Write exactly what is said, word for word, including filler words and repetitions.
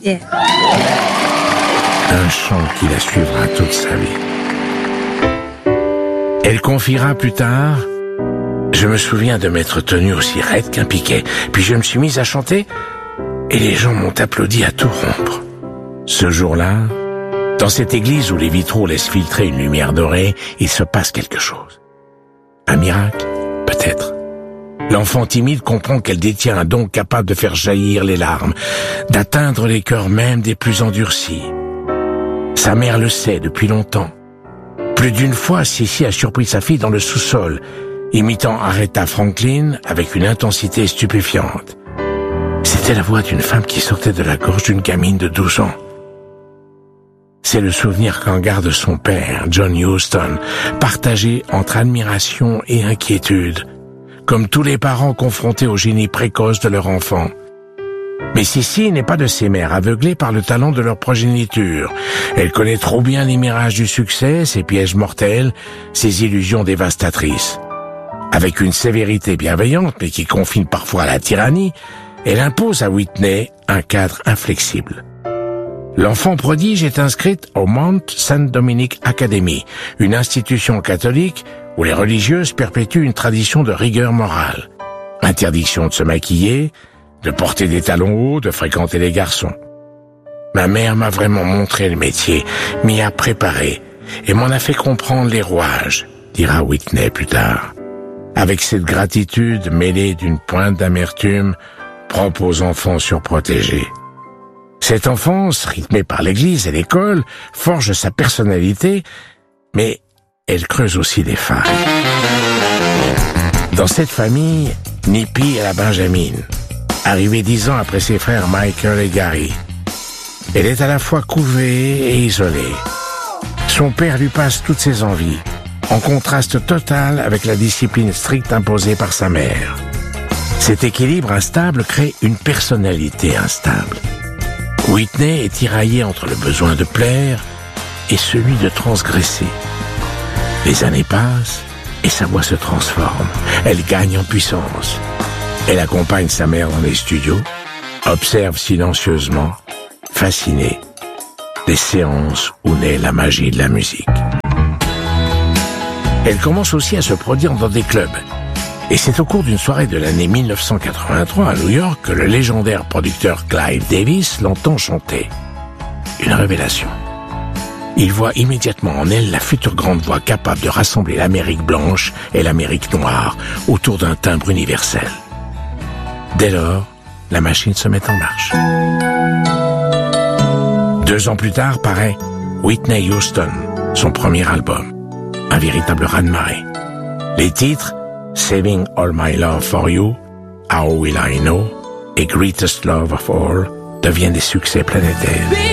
Yeah. Un chant qui la suivra toute sa vie. Elle confiera plus tard: je me souviens de m'être tenu aussi raide qu'un piquet, puis je me suis mise à chanter et les gens m'ont applaudi à tout rompre. Ce jour-là, dans cette église où les vitraux laissent filtrer une lumière dorée, il se passe quelque chose. Un miracle, peut-être. L'enfant timide comprend qu'elle détient un don capable de faire jaillir les larmes, d'atteindre les cœurs même des plus endurcis. Sa mère le sait depuis longtemps. Plus d'une fois, Sissi a surpris sa fille dans le sous-sol, imitant Aretha Franklin avec une intensité stupéfiante. C'était la voix d'une femme qui sortait de la gorge d'une gamine de douze ans. C'est le souvenir qu'en garde son père, John Huston, partagé entre admiration et inquiétude, comme tous les parents confrontés au génie précoce de leur enfant. Mais Sissi n'est pas de ces mères aveuglées par le talent de leur progéniture. Elle connaît trop bien les mirages du succès, ses pièges mortels, ses illusions dévastatrices. Avec une sévérité bienveillante, mais qui confine parfois à la tyrannie, elle impose à Whitney un cadre inflexible. L'enfant prodige est inscrite au Mount Saint Dominic Academy, une institution catholique où les religieuses perpétuent une tradition de rigueur morale. Interdiction de se maquiller, de porter des talons hauts, de fréquenter les garçons. Ma mère m'a vraiment montré le métier, m'y a préparé et m'en a fait comprendre les rouages, dira Whitney plus tard, avec cette gratitude mêlée d'une pointe d'amertume propre aux enfants surprotégés. Cette enfance, rythmée par l'église et l'école, forge sa personnalité, mais elle creuse aussi des failles. Dans cette famille, Nippy est la Benjamine, arrivée dix ans après ses frères Michael et Gary. Elle est à la fois couvée et isolée. Son père lui passe toutes ses envies, en contraste total avec la discipline stricte imposée par sa mère. Cet équilibre instable crée une personnalité instable. Whitney est tiraillée entre le besoin de plaire et celui de transgresser. Les années passent et sa voix se transforme. Elle gagne en puissance. Elle accompagne sa mère dans les studios, observe silencieusement, fascinée, les séances où naît la magie de la musique. Elle commence aussi à se produire dans des clubs. Et c'est au cours d'une soirée de l'année mille neuf cent quatre-vingt-trois à New York que le légendaire producteur Clive Davis l'entend chanter. Une révélation. Il voit immédiatement en elle la future grande voix capable de rassembler l'Amérique blanche et l'Amérique noire autour d'un timbre universel. Dès lors, la machine se met en marche. Deux ans plus tard paraît Whitney Houston, son premier album. Un véritable raz-de-marée. Les titres Saving All My Love For You, How Will I Know et Greatest Love of All deviennent des succès planétaires.